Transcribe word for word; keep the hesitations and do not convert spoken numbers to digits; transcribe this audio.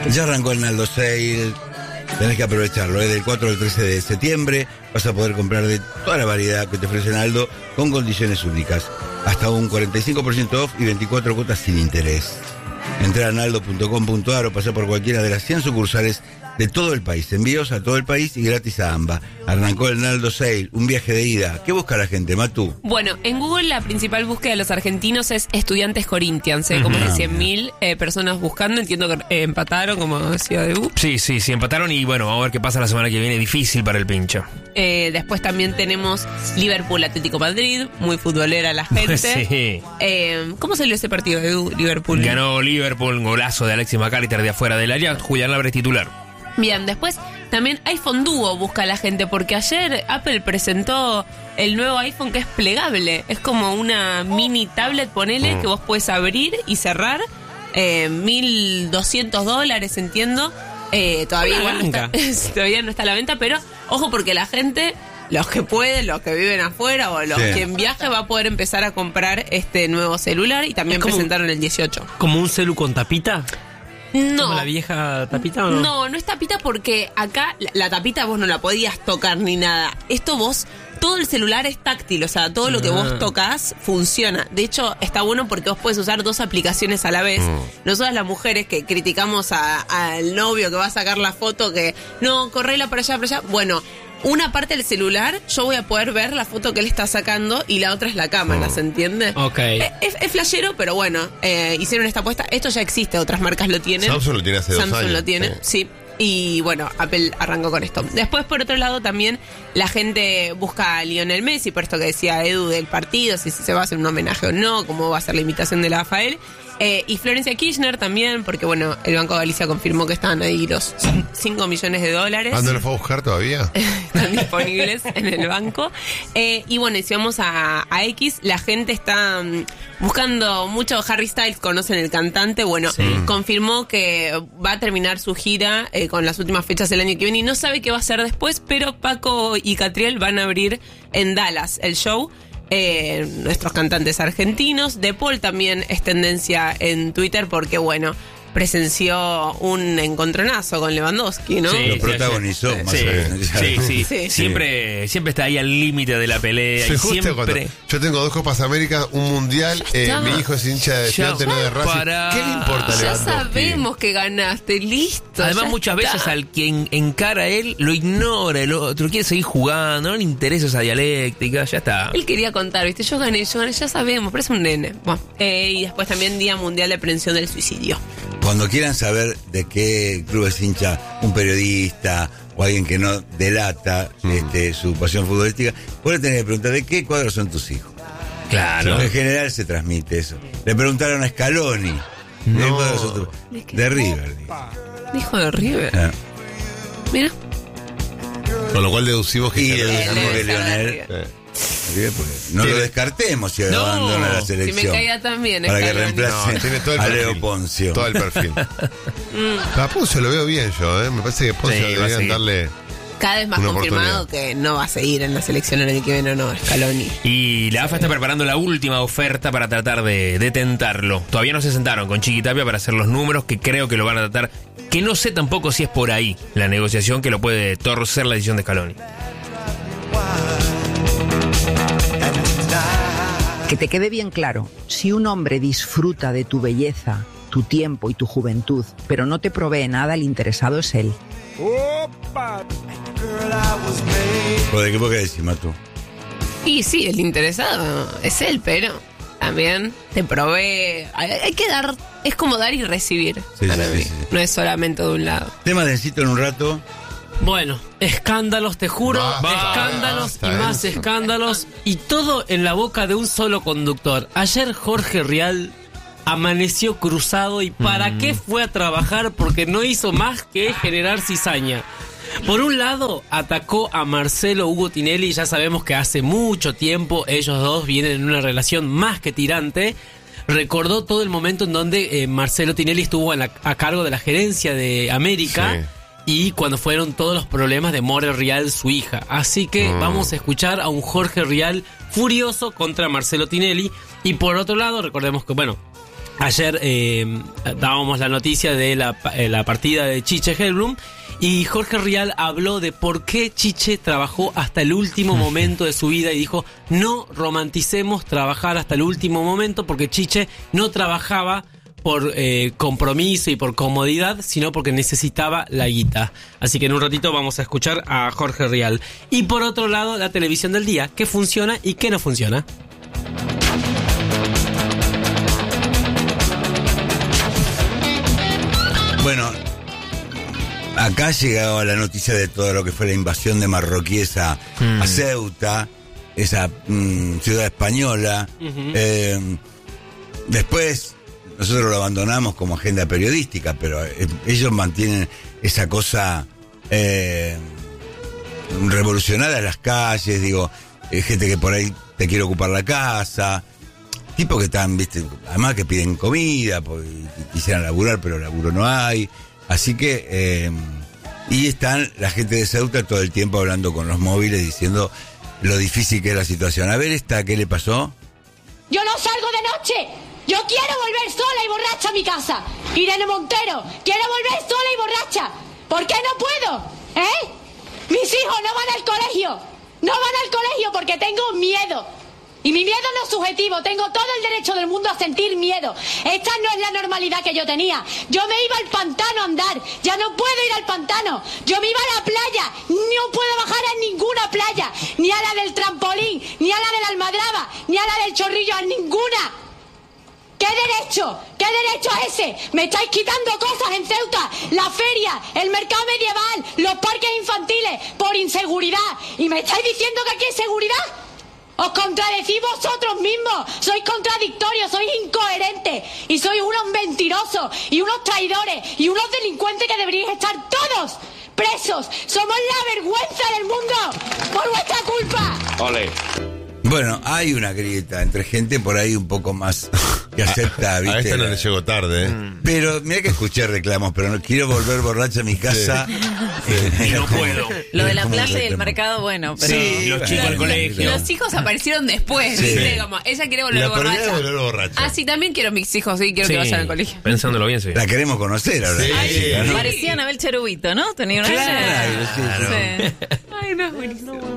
Ya arrancó el Naldo Sale, tenés que aprovecharlo, ¿eh? Del cuatro al trece de septiembre vas a poder comprar de toda la variedad que te ofrece Naldo con condiciones únicas. Hasta un cuarenta y cinco por ciento off y veinticuatro cuotas sin interés. Entrá a naldo punto com punto ar o pasá por cualquiera de las cien sucursales de todo el país. Envíos a todo el país y gratis a AMBA. Arrancó el Naldo Sale, un viaje de ida. ¿Qué busca la gente, Matu? Bueno, en Google la principal búsqueda de los argentinos es estudiantes Corinthians, ¿eh? Como de cien mil eh, personas buscando. Entiendo que eh, empataron, como decía Edu. Sí, sí, sí, empataron y bueno, vamos a ver qué pasa la semana que viene. Difícil para el pincho. Eh, después también tenemos Liverpool Atlético Madrid, muy futbolera la gente. Sí. Eh, ¿Cómo salió ese partido, Edu? Liverpool. Ganó Liverpool, un golazo de Alexis McAllister de afuera del área. Julián Álvarez titular. Bien, después también iPhone Duo busca a la gente, porque ayer Apple presentó el nuevo iPhone que es plegable. Es como una mini tablet, ponele, mm. que vos puedes abrir y cerrar. Eh, mil doscientos dólares, entiendo. Eh, todavía, igual no está, todavía no está a la venta, pero ojo porque la gente, los que pueden, los que viven afuera o los sí. que en viaje, va a poder empezar a comprar este nuevo celular. Y también presentaron el dieciocho. ¿Como un celu con tapita? No. ¿Como la vieja tapita o no? No, no es tapita porque acá la, la tapita vos no la podías tocar ni nada. Esto vos, todo el celular es táctil, o sea, todo lo que vos tocas funciona. De hecho, está bueno porque vos puedes usar dos aplicaciones a la vez. Mm. Nosotras las mujeres que criticamos al novio que va a sacar la foto, que no, correla para allá, para allá. Bueno, una parte del celular yo voy a poder ver la foto que él está sacando y la otra es la cámara, oh. ¿se entiende? Ok. Es, es, es flashero, pero bueno, eh, hicieron esta apuesta. Esto ya existe, otras marcas lo tienen. Samsung lo tiene hace Samsung dos años. Samsung lo tiene, sí. sí. Y bueno, Apple arrancó con esto. Después, por otro lado, también la gente busca a Lionel Messi, por esto que decía Edu del partido, si se va a hacer un homenaje o no, cómo va a ser la imitación de la Rafael. Eh, y Florencia Kirchner también, porque bueno, el Banco de Galicia confirmó que estaban ahí los cinco millones de dólares. ¿Dónde los fue a buscar todavía? Están disponibles en el banco. Eh, y bueno, y si vamos a, a X, la gente está um, buscando mucho. Harry Styles, conocen el cantante, bueno, sí. confirmó que va a terminar su gira eh, con las últimas fechas del año que viene y no sabe qué va a hacer después, pero Paco y Catriel van a abrir en Dallas el show. Eh, nuestros cantantes argentinos. De Paul también es tendencia en Twitter porque, bueno, presenció un encontronazo con Lewandowski, ¿no? Sí, lo protagonizó, sí, más sí, o menos. Sí, sí, sí. Siempre, siempre está ahí al límite de la pelea. Sí, y siempre... cuando yo tengo dos Copas América, un Mundial, eh, mi hijo es hincha de Estudiantes, no de Racing. Para... ¿Qué le importa a Ya Lewandowski? sabemos que ganaste, listo. Además, muchas está. veces al quien encara a él lo ignora, el otro quiere seguir jugando, no le interesa esa dialéctica, ya está. Él quería contar, ¿viste? Yo gané, yo gané, ya sabemos, pero es un nene. Bueno, eh, y después también Día Mundial de Prevención del Suicidio. Cuando quieran saber de qué club es hincha un periodista o alguien que no delata mm. este, su pasión futbolística, pueden tener que preguntar de qué cuadros son tus hijos. Claro. En general se transmite eso. Le preguntaron a Scaloni. No. ¿De qué cuadros son tus... ¿De qué? De River. Dijo de River. Ah. Mira. Con lo cual deducimos que... Y ya deducimos no- que Lionel... No Tiene- lo descartemos si No. abandona la Si selección. me caía también. Para que Scaloni. reemplace No, tiene todo el a perfil. Leo Poncio. Todo el perfil. Mm. A Poncio lo veo bien yo, ¿eh? Me parece que Poncio Sí, va a deberían seguir. darle... Cada vez más Una confirmado oportunidad. que no va a seguir en la selección el año que viene, no, Scaloni. Y la A F A está preparando la última oferta para tratar de, de tentarlo. Todavía no se sentaron con Chiquitapia para hacer los números, que creo que lo van a tratar. Que no sé tampoco si es por ahí la negociación que lo puede torcer la decisión de Scaloni. Que te quede bien claro, si un hombre disfruta de tu belleza, tu tiempo y tu juventud, pero no te provee nada, el interesado es él. ¿De qué puedo decir, Matu? Y sí, el interesado es él, pero también te provee. Hay, hay que dar, es como dar y recibir. Sí, para sí, mí. sí, sí. No es solamente de un lado. Tema densito en un rato. Bueno, escándalos, te juro, Basta, escándalos basta, y más Enzo. escándalos, y todo en la boca de un solo conductor. Ayer Jorge Rial amaneció cruzado y ¿para qué fue a trabajar? Porque no hizo más que generar cizaña. Por un lado, atacó a Marcelo Hugo Tinelli, ya sabemos que hace mucho tiempo ellos dos vienen en una relación más que tirante. Recordó todo el momento en donde eh, Marcelo Tinelli estuvo a, la, a cargo de la gerencia de América. Sí. Y cuando fueron todos los problemas de More Rial, su hija. Así que Mm. vamos a escuchar a un Jorge Rial furioso contra Marcelo Tinelli. Y por otro lado, recordemos que, bueno, ayer eh, dábamos la noticia de la, eh, la partida de Chiche Hellblum y Jorge Rial habló de por qué Chiche trabajó hasta el último momento de su vida y dijo, no romanticemos trabajar hasta el último momento porque Chiche no trabajaba por eh, compromiso y por comodidad, sino porque necesitaba la guita. Así que en un ratito vamos a escuchar a Jorge Rial. Y por otro lado, la televisión del día, qué funciona y qué no funciona. Bueno, acá llegaba la noticia de todo lo que fue la invasión de marroquíes a, mm. a Ceuta, esa mm, ciudad española. Uh-huh. Eh, después nosotros lo abandonamos como agenda periodística, pero eh, ellos mantienen esa cosa eh, revolucionaria en las calles, digo, eh, gente que por ahí te quiere ocupar la casa, tipos que están, viste, además que piden comida, porque quisieran laburar, pero laburo no hay, así que, eh, y están la gente de Ceuta todo el tiempo hablando con los móviles, diciendo lo difícil que es la situación. A ver esta, ¿qué le pasó? Yo no salgo de noche. Yo quiero volver sola y borracha a mi casa. Irene Montero, quiero volver sola y borracha. ¿Por qué no puedo? ¿Eh? Mis hijos no van al colegio. No van al colegio porque tengo miedo. Y mi miedo no es subjetivo. Tengo todo el derecho del mundo a sentir miedo. Esta no es la normalidad que yo tenía. Yo me iba al pantano a andar. Ya no puedo ir al pantano. Yo me iba a la playa. No puedo bajar a ninguna playa. Ni a la del trampolín, ni a la de la Almadraba, ni a la del Chorrillo, a ninguna. ¿Qué derecho? ¿Qué derecho es ese? Me estáis quitando cosas en Ceuta, la feria, el mercado medieval, los parques infantiles, por inseguridad. ¿Y me estáis diciendo que aquí hay seguridad? Os contradecís vosotros mismos, sois contradictorios, sois incoherentes y sois unos mentirosos y unos traidores y unos delincuentes que deberíais estar todos presos. Somos la vergüenza del mundo por vuestra culpa. Ole. Bueno, hay una grieta entre gente por ahí un poco más que acepta, ¿viste? A este no le llegó tarde, ¿eh? Pero mira que escuché reclamos, pero no quiero volver borracha a mi casa. Sí. Eh, y no puedo. Lo de la playa y el mercado, bueno, pero... Sí, los chicos al colegio. Los hijos aparecieron después, Sí. ¿viste? Como, ella quiere volver La prioridad borracha. es volver borracha. Ah, sí, también quiero mis hijos, sí, quiero Sí, que vayan al colegio. pensándolo bien, sí. La queremos conocer ahora. Sí. la chica, ¿no? Parecía Anabel Cherubito, ¿no? Tenía una... Claro, sí, sí. Sí. Ay, no, es buenísimo.